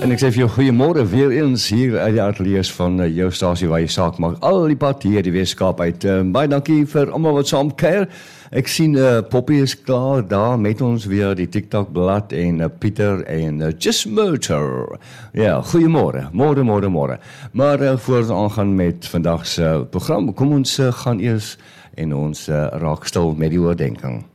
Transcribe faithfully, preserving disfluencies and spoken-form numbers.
En ek sê vir jou goeiemôre weer eens hier uit die ateljee van uh, jou stasie waar jy saak maak. Al die pad hier die Weskaap uit. Uh, baie dankie vir almal wat saam kuier. Ek sien uh, Poppy is klaar daar met ons weer die TikTok blad en uh, Pieter en uh, Just Motor. Ja, goeiemôre. Môre, môre, môre. Maar uh, voor ons aangaan met vandag se program, kom ons uh, gaan eers en ons uh, raak stil met die oordenking.